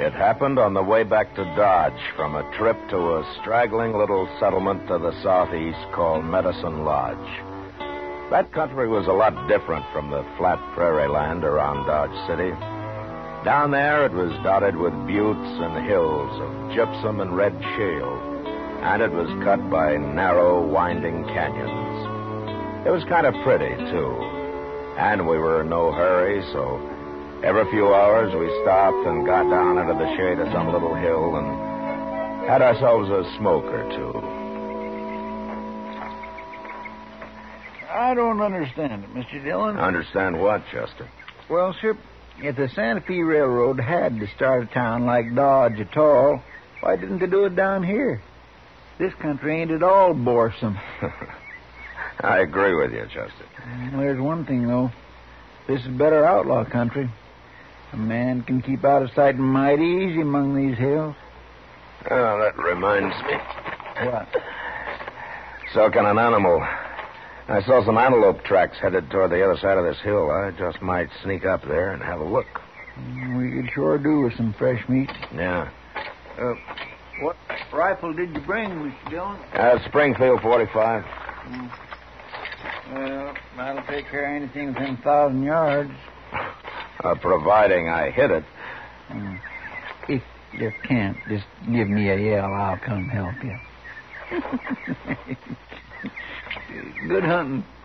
It happened on the way back to Dodge from a trip to a straggling little settlement to the southeast called Medicine Lodge. That country was a lot different from the flat prairie land around Dodge City. Down there, it was dotted with buttes and hills of gypsum and red shale, and it was cut by narrow, winding canyons. It was kind of pretty, too, and we were in no hurry, so every few hours we stopped and got down into the shade of some little hill and had ourselves a smoke or two. I don't understand it, Mr. Dillon. Understand what, Chester? Well, sir, if the Santa Fe Railroad had to start a town like Dodge at all, why didn't they do it down here? This country ain't at all boresome. I agree with you, Chester. There's one thing, though. This is better outlaw country. A man can keep out of sight mighty easy among these hills. Oh, that reminds me. What? So can an animal. I saw some antelope tracks headed toward the other side of this hill. I just might sneak up there and have a look. We could sure do with some fresh meat. Yeah. What rifle did you bring, Mr. Dillon? Springfield 45. Well, that'll take care of anything within 1,000 yards. Providing I hit it. If you can't, just give me a yell. I'll come help you. Good hunting.